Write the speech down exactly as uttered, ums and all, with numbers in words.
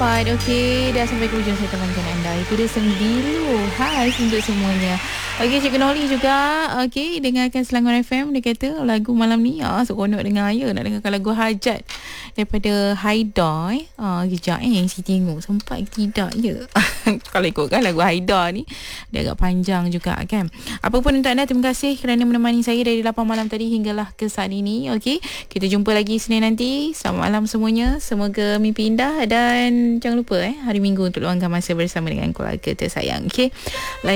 tepat. Okey, dah sampai ke hujung saya temankan anda. Itu dia Sembilu. Hai untuk semuanya. Okey, Cikgu Noli juga. Okey, dengarkan Selangor F M. Dia kata lagu malam ni ah, seronok dengar ya. Nak dengarkan lagu Hajat daripada Haida. Eh. Ah, kejap eh. Si tengok sempat ke tidak je. Kalau ikutkan lagu Haida ni, dia agak panjang juga kan. Apa pun untuk anda, terima kasih kerana menemani saya dari lapan malam tadi hinggalah ke saat ini. Okey, kita jumpa lagi Senin nanti. Selamat malam semuanya. Semoga mimpi indah dan jangan lupa eh hari Minggu untuk luangkan masa bersama dengan keluarga tersayang. Okey.